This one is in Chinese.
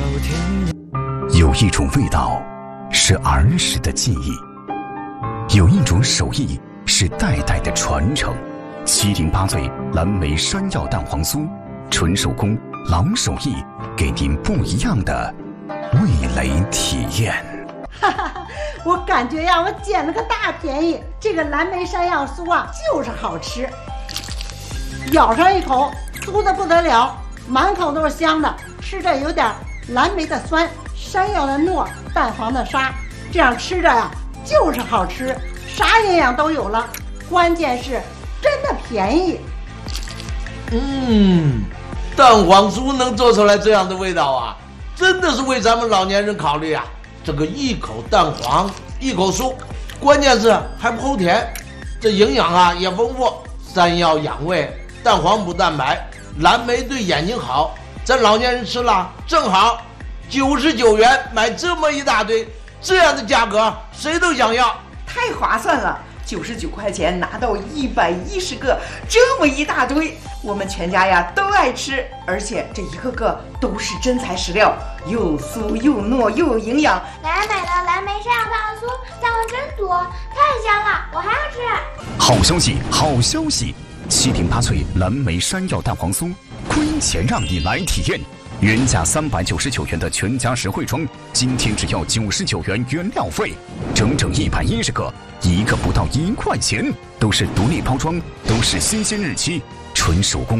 有一种味道是儿时的记忆，有一种手艺是代代的传承。708岁蓝莓山药蛋黄酥，纯手工老手艺，给您不一样的味蕾体验。 哈哈，我感觉呀，我捡了个大便宜。这个蓝莓山药酥啊，就是好吃，咬上一口，酥的不得了，满口都是香的，吃着有点蓝莓的酸，山药的糯，蛋黄的沙，这样吃着呀，就是好吃，啥营养都有了，关键是真的便宜。 蛋黄酥能做出来这样的味道啊，真的是为咱们老年人考虑啊。这个一口蛋黄一口酥，关键是还不齁甜，这营养啊也丰富，山药养胃，蛋黄补蛋白，蓝莓对眼睛好，咱老年人吃了正好。99元买这么一大堆，这样的价格谁都想要， 太划算了！99块钱拿到110个，这么一大堆，我们全家呀都爱吃，而且这一个个都是真材实料，又酥又糯又有营养。 奶奶买的蓝莓山药蛋黄酥，蛋黄真多，太香了，我还要吃。 好消息，好消息！708岁蓝莓山药蛋黄酥，亏钱让你来体验。原价399元的全家实惠装，今天只要99元原料费，整整110个，一个不到1块钱，都是独立包装，都是新鲜日期，纯手工